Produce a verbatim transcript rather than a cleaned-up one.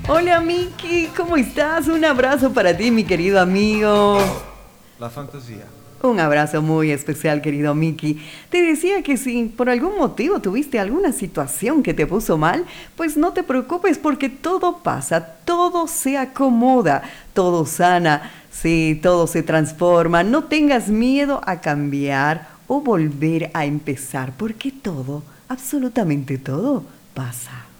Hola Miki, ¿cómo estás? Un abrazo para ti, mi querido amigo. La fantasía. Un abrazo muy especial, querido Miki. Te decía que si por algún motivo tuviste alguna situación que te puso mal, pues no te preocupes porque todo pasa, todo se acomoda, todo sana, sí, todo se transforma. No tengas miedo a cambiar o volver a empezar porque todo, absolutamente todo, pasa.